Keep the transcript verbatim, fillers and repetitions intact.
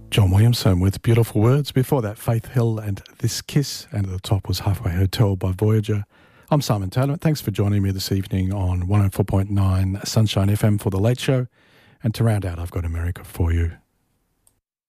John Williamson with Beautiful Words. Before that, Faith Hill and This Kiss. And at the top was Halfway Hotel by Voyager. I'm Simon Taylor. Thanks for joining me this evening on one oh four point nine Sunshine F M for The Late Show. And to round out, I've got America for you.